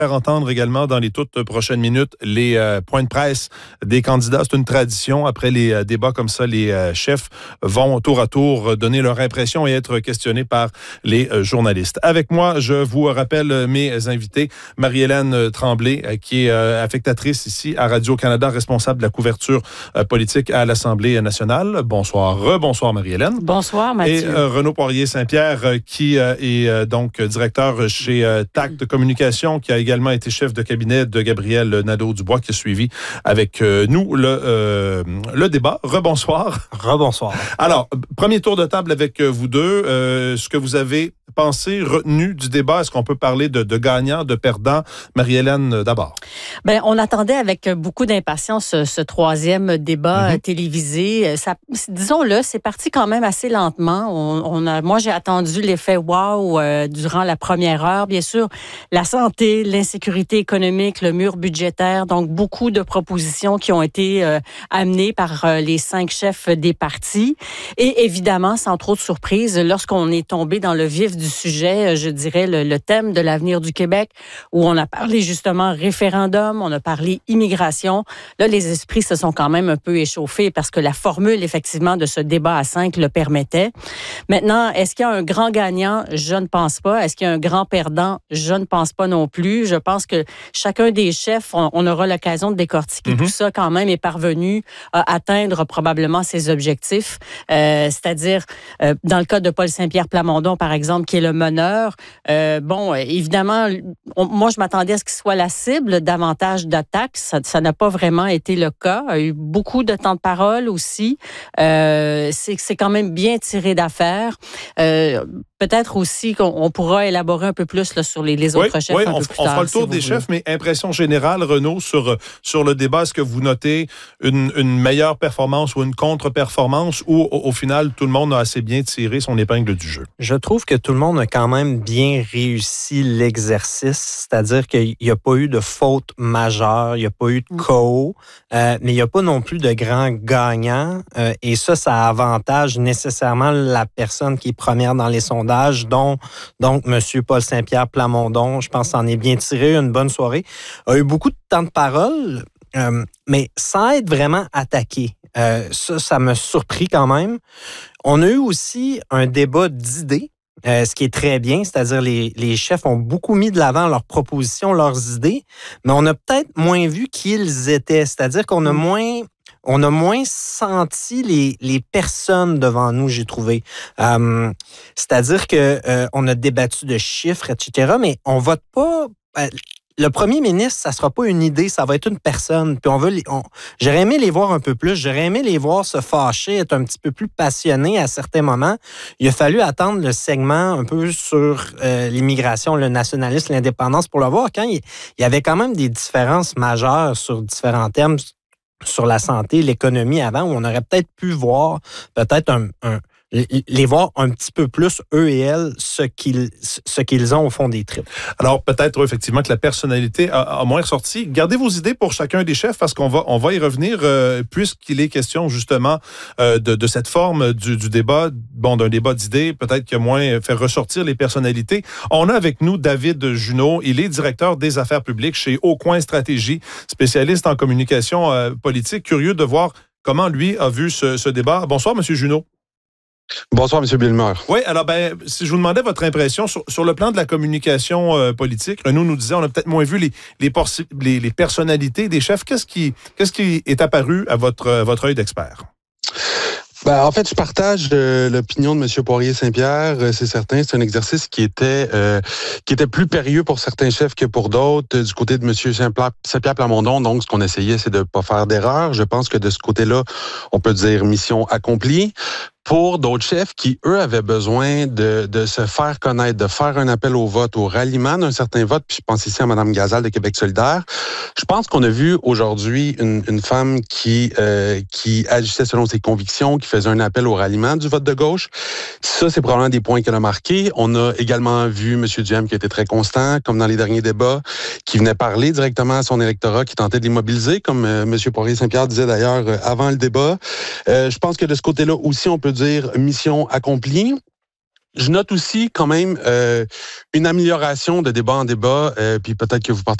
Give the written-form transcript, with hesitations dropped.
faire entendre également dans les toutes prochaines minutes les points de presse des candidats. C'est une tradition. Après les débats comme ça, les chefs vont tour à tour donner leur impression et être questionnés par les journalistes. Avec moi, je vous rappelle mes invités. Marie-Hélène Tremblay, qui est affectatrice ici à Radio-Canada, responsable de la couverture politique à l'Assemblée nationale. Bonsoir. Rebonsoir, Marie-Hélène. Bonsoir, Mathieu. Et Renaud Poirier-Saint-Pierre, qui est donc directeur chez TACT Communication, qui a également été chef de cabinet de Gabriel Nadeau-Dubois, qui a suivi avec nous le débat. Rebonsoir. Rebonsoir. Alors, premier tour de table avec vous deux. Ce que vous avez pensé, retenu du débat, est-ce qu'on peut parler de gagnants, de perdants? Marie-Hélène, d'abord. Bien, on attendait avec beaucoup d'impatience ce troisième débat télévisé. Ça, disons-le, c'est parti quand même assez lentement. Moi, j'ai attendu l'effet wow durant la première heure. Bien sûr, la santé, l'insécurité économique, le mur budgétaire, donc beaucoup de propositions qui ont été amenées par les 5 chefs des partis. Et évidemment, sans trop de surprise, lorsqu'on est tombé dans le vif du sujet, je dirais le thème de l'avenir du Québec, où on a parlé justement référendum, on a parlé immigration. Là, les esprits se sont quand même un peu échauffés parce que la formule, effectivement, de ce débat à 5 le permettait. Maintenant, est-ce qu'il y a un grand gagnant? Je ne pense pas. Est-ce qu'il y a un grand perdant? Je ne pense pas non plus. Je pense que chacun des chefs, on aura l'occasion de décortiquer tout ça, quand même, est parvenu à atteindre probablement ses objectifs. C'est-à-dire, dans le cas de Paul Saint-Pierre Plamondon, par exemple, qui est le meneur, évidemment, moi, je m'attendais à ce qu'il soit la cible davantage d'attaques. Ça n'a pas vraiment été le cas. Il y a eu beaucoup de temps de parole aussi. C'est quand même bien tiré d'affaire. Peut-être aussi qu'on pourra élaborer un peu plus là, sur les autres chefs un peu plus tard. On fera le tour des chefs, mais impression générale, Renaud, sur le débat, est-ce que vous notez une meilleure performance ou une contre-performance ou au final, tout le monde a assez bien tiré son épingle du jeu? Je trouve que tout le monde a quand même bien réussi l'exercice, c'est-à-dire qu'il n'y a pas eu de faute majeure, il n'y a pas eu de KO, mais il n'y a pas non plus de grands gagnants, et ça avantage nécessairement la personne qui est première dans les sondages, donc M. Paul Saint-Pierre Plamondon, je pense s'en est bien tiré, une bonne soirée, a eu beaucoup de temps de parole, mais sans être vraiment attaqué. Ça m'a surpris quand même. On a eu aussi un débat d'idées, ce qui est très bien, c'est-à-dire les chefs ont beaucoup mis de l'avant leurs propositions, leurs idées, mais on a peut-être moins vu qui ils étaient, c'est-à-dire qu'on a moins senti les personnes devant nous, j'ai trouvé. C'est-à-dire que on a débattu de chiffres, etc., mais on vote pas. Le premier ministre, ça sera pas une idée, ça va être une personne. Puis j'aurais aimé les voir un peu plus, j'aurais aimé les voir se fâcher, être un petit peu plus passionnés à certains moments. Il a fallu attendre le segment un peu sur l'immigration, le nationalisme, l'indépendance pour le voir. Quand il y avait quand même des différences majeures sur différents thèmes, sur la santé, l'économie avant, où on aurait peut-être pu voir les voir un petit peu plus, eux et elles, ce qu'ils ont au fond des tripes. Alors, peut-être effectivement que la personnalité a moins ressorti. Gardez vos idées pour chacun des chefs parce qu'on va y revenir puisqu'il est question justement de cette forme du débat, d'un débat d'idées, peut-être que moins faire ressortir les personnalités. On a avec nous David Junot. Il est directeur des affaires publiques chez Aucoin Stratégie, spécialiste en communication politique. Curieux de voir comment lui a vu ce débat. Bonsoir, M. Junot. Bonsoir, M. Bilmer. Oui, alors si je vous demandais votre impression sur le plan de la communication politique, Renaud nous disait, on a peut-être moins vu les personnalités des chefs. Qu'est-ce qui est apparu à votre œil d'expert? En fait, je partage l'opinion de M. Poirier-Saint-Pierre. C'est certain, c'est un exercice qui était plus périlleux pour certains chefs que pour d'autres. Du côté de M. Saint-Pierre Plamondon, donc, ce qu'on essayait, c'est de ne pas faire d'erreur. Je pense que de ce côté-là, on peut dire mission accomplie. Pour d'autres chefs qui, eux, avaient besoin de se faire connaître, de faire un appel au vote, au ralliement d'un certain vote, puis je pense ici à Mme Gazal de Québec solidaire. Je pense qu'on a vu aujourd'hui une femme qui agissait selon ses convictions, qui faisait un appel au ralliement du vote de gauche. Ça, c'est probablement des points qu'elle a marqués. On a également vu M. Duhem qui était très constant, comme dans les derniers débats, qui venait parler directement à son électorat, qui tentait de l'immobiliser, comme M. Poirier-Saint-Pierre disait d'ailleurs avant le débat. Je pense que de ce côté-là aussi, on peut dire mission accomplie. Je note aussi quand même une amélioration de débat en débat, puis peut-être que vous